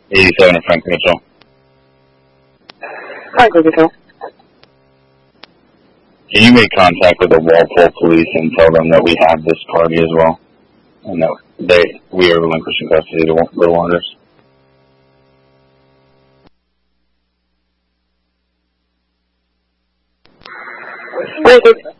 87 in Frank Mitchell. Hi, Mitchell. Can you make contact with the Walpole police and tell them that we have this party as well? And that we are relinquishing custody to Little Wonders? Very good.